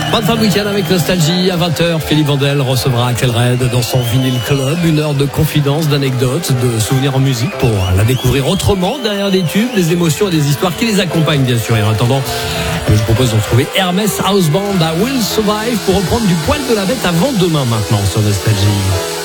Bonne fin de week-end avec Nostalgie. À 20h, Philippe Vandel recevra Axel Red dans son Vinyl Club. 1 heure de confidences, d'anecdotes, de souvenirs en musique pour la découvrir autrement, derrière des tubes, des émotions et des histoires qui les accompagnent, bien sûr. Et en attendant, je vous propose de retrouver Hermès House Band à Will Survive pour reprendre du poil de la bête avant demain maintenant sur Nostalgie.